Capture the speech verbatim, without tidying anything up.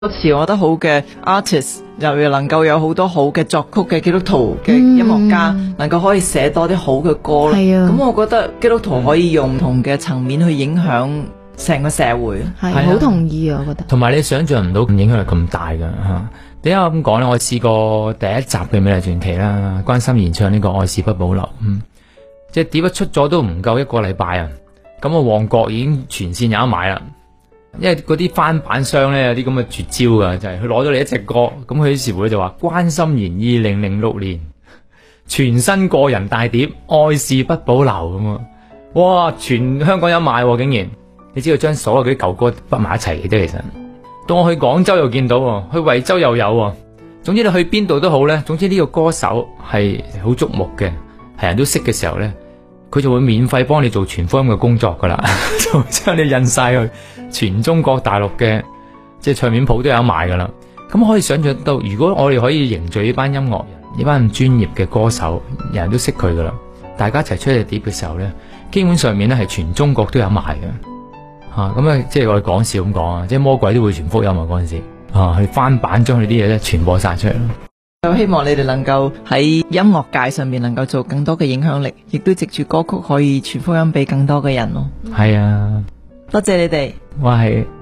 歌詞我覺得好嘅 artist 又能夠有好多好嘅作曲嘅基督徒嘅音樂家，嗯、能夠可以寫多啲好嘅歌。係啊，咁我覺得基督徒可以用唔同嘅層面去影響成個社會。係好同意啊，我覺得。同埋你想象唔到影響力咁大㗎吓。點解咁講咧？我試過第一集嘅美麗傳奇啦，關心妍唱呢個愛是不保留，嗯，即係碟一出咗都唔夠一個禮拜啊，咁我旺角已經全線有得買啦。因為嗰啲翻版商咧有啲咁嘅絕招噶，就係佢攞咗你一隻歌，咁佢於是乎就話關心妍二零零六年全新個人大碟愛是不保留咁啊！哇，全香港有賣喎，竟然你知道將所有嗰啲舊歌擺埋一齊嘅啫，其實。當我去廣州又見到，去惠州又有，總之你去邊度都好咧。總之呢個歌手係好矚目嘅，係人都識嘅時候咧，佢就會免費幫你做傳福音嘅工作噶啦，就將你印晒去全中國大陸嘅即係唱片鋪都有賣噶啦。咁可以想象到，如果我哋可以凝聚呢班音樂人，呢班咁專業嘅歌手，人人都識佢噶啦，大家一齊出隻碟嘅時候咧，基本上面咧係全中國都有賣嘅。吓咁啊，即係我哋講笑咁講啊，即係魔鬼都會傳福音啊，嗰陣時啊，去翻版將佢啲嘢咧傳播晒出嚟咯。就希望你哋能夠喺音樂界上面能夠做更多嘅影響力，亦都藉住歌曲可以傳福音俾更多嘅人咯。係啊，多謝你哋。哇係。